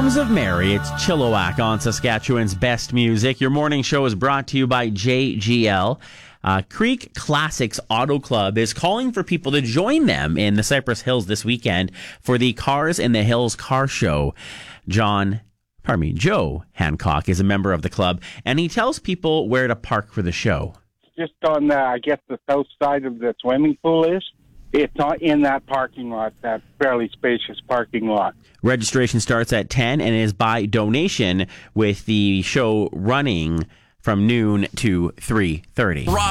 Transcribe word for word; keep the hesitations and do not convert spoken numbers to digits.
Arms of Mary, it's Chilliwack on Saskatchewan's best music. Your morning show is brought to you by J G L. Uh, Creek Classics Auto Club is calling for people to join them in the Cypress Hills this weekend for the Cars in the Hills Car Show. John, pardon me, Joe Hancock is a member of the club, and he tells people where to park for the show. Just on, the, I guess, the south side of the swimming pool is. It's not in that parking lot, that fairly spacious parking lot. Registration starts at ten and is by donation, with the show running from noon to three thirty.